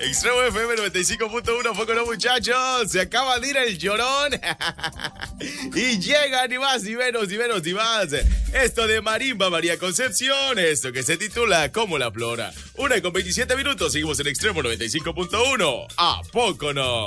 Extremo FM 95.1, poco no, muchachos. Se acaba de ir el llorón. Y llega ni más, ni menos, ni menos, ni más. Esto de Marimba María Concepción. Esto que se titula Como la Flora. 1:27 minutos. Seguimos en Extremo 95.1. ¿A poco no?